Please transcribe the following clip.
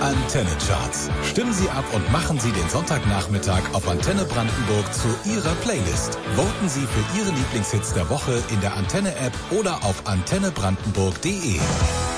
Antenne Charts. Stimmen Sie ab und machen Sie den Sonntagnachmittag auf Antenne Brandenburg zu Ihrer Playlist. Voten Sie für Ihre Lieblingshits der Woche in der Antenne-App oder auf antennebrandenburg.de.